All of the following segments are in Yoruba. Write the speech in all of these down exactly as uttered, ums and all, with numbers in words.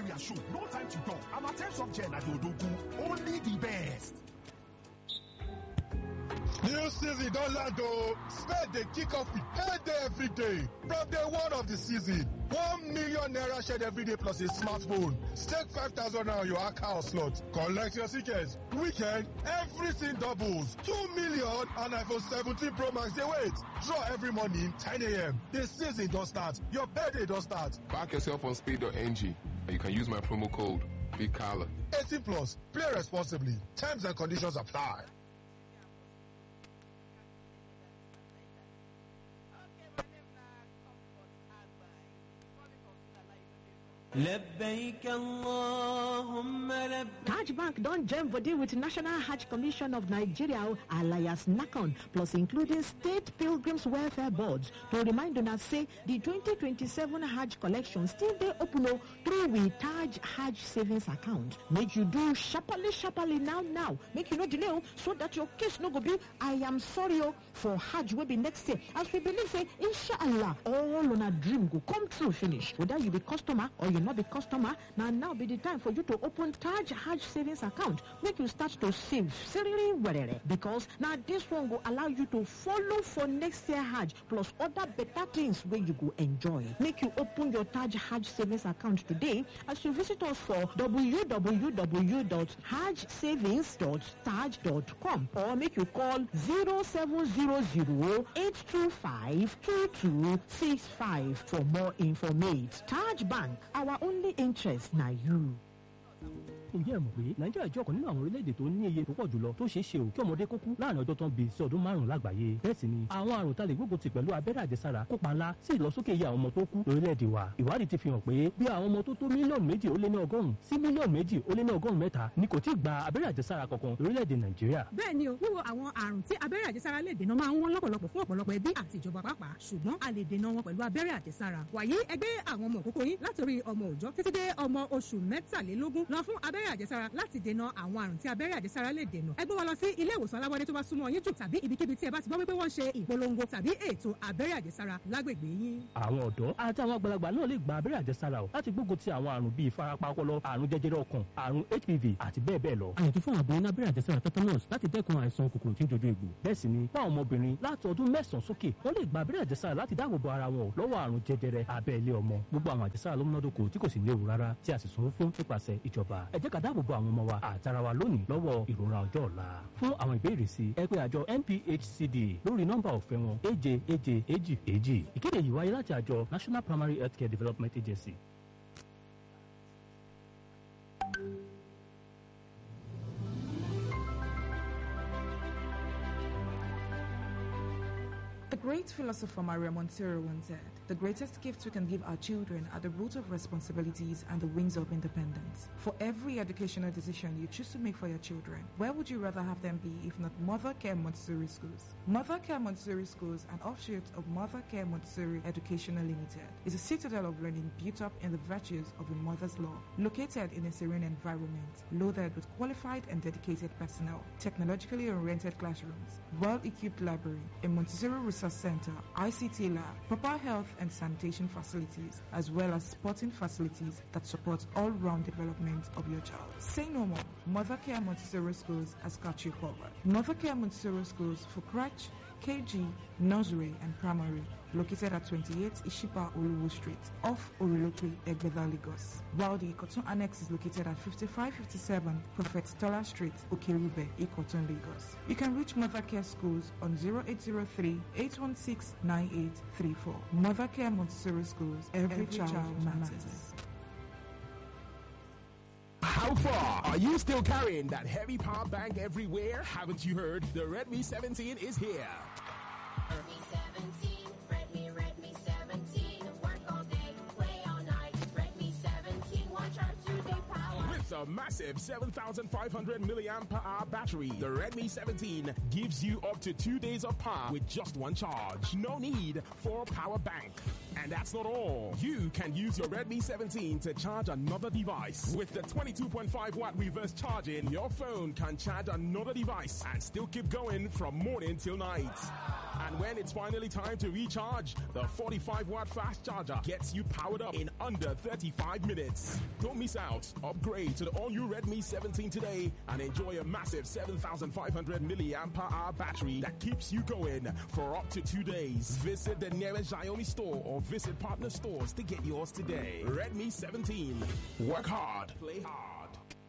malaria show. No time to talk. Amatem soft gel na Dodogu. Only the best. New season don land o. Spade dey kick off with payday every day. From day one of the season, one million naira shared every day plus a smartphone. Stake five thousand naira on your account slot. Collect your tickets. Weekend, everything doubles. Two million and iPhone seventeen Pro Max dey wait. Draw every morning, ten a m The season don start. Your payday don start. Back yourself on speed dot n g and you can use my promo code BIGCALLA. eighteen plus. Play responsibly. Terms and conditions apply. لبيك اللهم لبيك. Taj Bank don join body with National Hajj Commission of Nigeria alias NACON plus including State Pilgrims Welfare Boards to remind una say the twenty twenty-seven Hajj collection still dey open o through we Taj Hajj savings account. Make you do sharply sharply now now. Make you no delay o so that your case no go be I am sorry o for Hajj wey be next year. As we believe say inshallah all una dream go come true finish. Whether you be customer or you not be customer, now now be the time for you to open Taj Hajj savings account. Make you start to save seriously well because now this one will allow you to follow for next year Hajj plus other better things where you go enjoy. Make you open your Taj Hajj savings account today as you visit us for w w w dot hajj savings dot taj dot com or make you call zero seven zero zero eight two five two two six five for more information. Taj Bank, our only interest na you. ǹjẹ́ ẹ mọ̀ pé nàìjíríà jẹ́ ọ̀kan nínú àwọn orílẹ̀-èdè tó ní iye tó pọ̀ jùlọ tó ṣeé ṣe ò kí ọmọdé kó kú láàrin ọjọ́ tán bí sí ọdún márùn-ún lágbàáyé. bẹ́ẹ̀ sì ni àwọn àrùn tá lè gbógun ti pẹ̀lú abẹ́rẹ́ àjẹsára kópa ńlá sí ìlọsókè iye àwọn ọmọ tó kú lórílẹ̀-èdè wa. ìwádìí ti fi hàn pé bí àwọn ọmọ tó tó mílíọ̀nù méjì ó lé ní ọgọ́rùn-ún sí mílíọ̀nù méjì ó lé ní ọgọ́rùn-ún mẹ́ta ni kò tí ì gba abẹ́rẹ́ àjẹsára kankan lórílẹ̀-èdè nàìjíríà. bẹ́ẹ̀ ni o wíwo àwọn àrùn tí abẹ́rẹ́ àjẹsára lè dènà máa ń wọ́n lọ́pọ̀lọpọ̀ fún ọ̀pọ̀lọpọ̀ ẹbí àti ìjọba pàápàá ṣùgbọ́n a lè dènà wọn pẹ̀lú abẹ́rẹ́ àjẹsára. wàyí ẹgbẹ́ àwọn ọmọ òkókó yín látòrí ọmọ òòjọ́ títí dé ọmọ oṣù mẹ́tàlélógún lọ fún abẹ́rẹ́ àjẹsára láti dènà àwọn àrùn tí abẹ́rẹ́ àjẹsára lè dènà. ẹ gbé wa lọ sí ilé ìwòsàn alábọ́dé tó bá súnmọ́ yín jù tàbí ibikíbi tí ẹ bá ti gbọ́ wípé wọ́n ń ṣe ìpolongo tàbí ètò abẹ́rẹ́ àjẹsára lágbègbè yín. àwọn ọ̀dọ́ àti àwọn àgbàlagbà náà lè gba abẹ́rẹ́ àjẹsára o láti gbógun ti àwọn àrùn bíi ìfarapa ọpọlọ àrùn jẹjẹrẹ ọkàn àrùn H P V àti bẹ́ẹ̀ bẹ́ẹ̀ lọ. àyètò fún àbọ̀ iná abẹ́rẹ́ àjẹsára tetanus láti dẹ́kun àìsàn kòkòrò tí ń jojú egbò. bẹ́ẹ̀ sì ni fáwọn ọmọbìnrin láti ọdún mẹ́sàn-án sókè wọ́n lè gba abẹ́rẹ́ àjẹsára láti dáàbò bo ara wọn lọ́wọ́ àrùn jẹjẹrẹ abẹ́ ilé ọmọ. gbogbo àwọn àjẹsára ló múnádóko tí kò sì léwu rárá tí a sì sanwó fún nípasẹ̀ ìjọba. ẹ jẹ́ ká dáàbò bo àwọn ọmọ wa àtara wa lónìí lọ́wọ́ ìrora ọjọ́ ọ̀la. fún àwọn ìbéèrè sí ẹ pè àjọ N P H C D lórí nọ́mbà ọ̀fẹ́ wọn èje èje èjì èjì. ìkéde yìí wáyé láti àjọ National Primary Healthcare Development Agency. The great philosopher Maria Montessori once said, "The greatest gift we can give our children are the root of responsibilities and the wings of independence." For every educational decision you choose to make for your children, where would you rather have them be if not Mother Care Montessori Schools? Mother Care Montessori Schools, an offshoot of Mother Care Montessori Educational Limited, is a citadel of learning built up in the virtues of a mother's love. Located in a serene environment, loaded with qualified and dedicated personnel, technologically oriented classrooms, well-equipped library, a Montessori resource center, I C T lab, proper health and sanitation facilities, as well as sporting facilities that support all-round development of your child. Say no more. Mother Care Montessori Schools has got you covered. Mother Care Montessori Schools for crèche, K G, nursery, and primary, located at twenty-eight Ishipa Oluwo Street, off Orilope, Egbeda, Lagos. While the Ikoton Annex is located at fifty-five fifty-seven Prophet Tola Street, Okerube, Ikoton, Lagos. You can reach Mother Care Schools on zero eight zero three, eight one six, nine eight three four. Mother Care Montessori Schools, every, every child, child matters. matters. How far? Are you still carrying that heavy power bank everywhere? Haven't you heard? The Redmi seventeen is here. Redmi seventeen, Redmi, Redmi seventeen, work all day, play all night. Redmi seventeen, one charge, two day power. With a massive seven thousand five hundred milliamp hour battery, the Redmi seventeen gives you up to two days of power with just one charge. No need for a power bank. And that's not all. You can use your Redmi seventeen to charge another device. With the twenty-two point five watt reverse charging, your phone can charge another device and still keep going from morning till night. And when it's finally time to recharge, the forty-five watt fast charger gets you powered up in under thirty-five minutes. Don't miss out. Upgrade to the all-new Redmi seventeen today and enjoy a massive seven thousand five hundred milliamp hour battery that keeps you going for up to two days. Visit the nearest Xiaomi store or visit partner stores to get yours today. Redmi seventeen. Work hard. Play hard.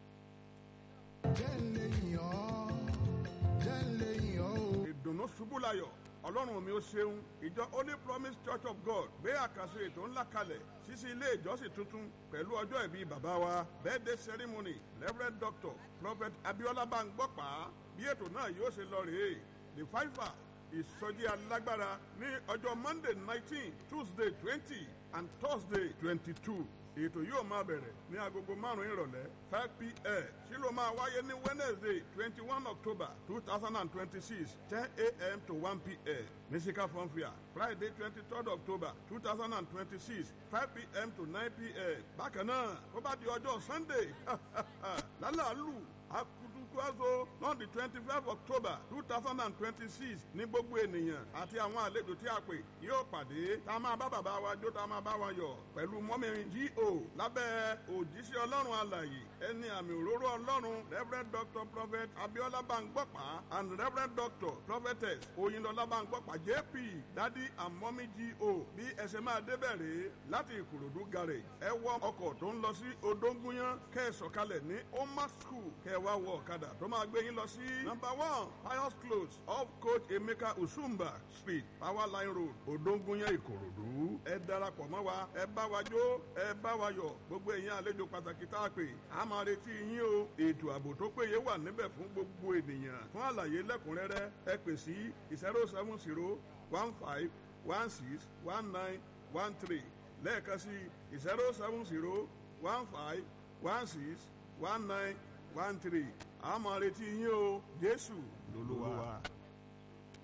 ìdùnnú ṣubú layọ̀ ọlọ́run mi ó ṣeun ìjọ Holy Promise Church of God gbé àkànṣe ètò ńlá kalẹ̀ ṣíṣí ilé ìjọsìn tuntun pẹ̀lú ọjọ́ ìbí bàbá wa birthday ceremony Reverend Doctor Prophet Abiola Bangbọ́pá bí ètò náà yóò ṣe lọ rèé the fiver ìsọjí alágbára ní ọjọ́ Monday nineteen Tuesday twenty and Thursday twenty-two ètò yóò máa bẹ̀rẹ̀ ní agogo márùn-ún ìrọ̀lẹ́ five p m sí ló máa wáyé ní Wednesday twenty-one October two thousand and twenty-six ten a m to one p m musical fanfare Friday twenty-third October two thousand and twenty-six five p m to nine p m bákan náà ó bá di ọjọ́ Sunday lálàálù akudukwazo on the twenty-fifth October two thousand and twenty-six ní gbogbo ènìyàn àti àwọn àlejò tí a pè yóò pàdé tá a máa bá bàbá wa jó tá a máa bá wa yọ̀ pẹ̀lú mọ́mìrin G O lábẹ́ òjíṣẹ́ ọlọ́run alàyè ẹni àmì òróró ọlọ́run Reverend Doctor Prophet Abiola Bangbọ́pá and Reverend Doctor Prophetess Oyinlọlá Bangbọ́pá J P Daddy and Mommy G O bí ẹsẹ̀ máa débẹ̀rẹ̀ láti Ìkòròdú garage ẹ wọ ọkọ̀ tó ń lọ sí Odóngúnyán kẹ́ ẹ sọ̀kalẹ̀ ní Oma School kẹ́ ẹ wá wọ ọ̀kadà tó máa gbé yín lọ sí number one Pius Close off Coach Emeka Usumba Street Power Line Road Odóngúnyán Ìkòròdú ẹ darapọ̀ mọ́ wa ẹ bá wa jó ẹ bá wa yọ̀ gbogbo èèyàn àlejò pàtàkì tá a pè á máa retí yín o ètò ààbò tó péye wà níbẹ̀ fún gbogbo ènìyàn fún àlàyé lẹ́kùnrẹ́rẹ́ ẹ pè sí zero seven zero one five one six one nine one three lẹ́ẹ̀kan sí zero seven zero one five one six one nine one three a máa retí yín o Jésù lolúwa.